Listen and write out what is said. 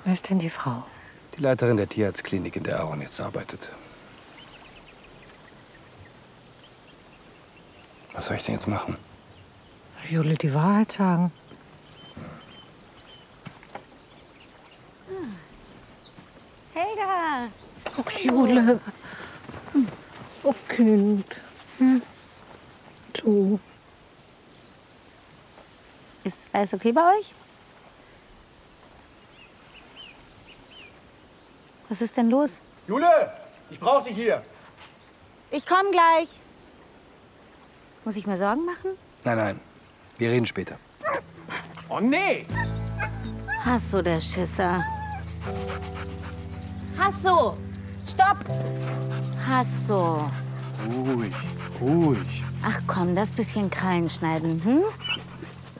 Wer ist denn die Frau? Die Leiterin der Tierarztklinik, in der Aaron jetzt arbeitet. Was soll ich denn jetzt machen? Jule die Wahrheit sagen. Helga! Oh, Jule. Oh, Kind. Du. Ist alles okay bei euch? Was ist denn los? Jule, ich brauch dich hier. Ich komm gleich. Muss ich mir Sorgen machen? Nein, nein. Wir reden später. Oh nee! Hasso, der Schisser. Hasso! Stopp! Hasso. Ruhig, ruhig. Ach komm, das bisschen Krallen schneiden, hm?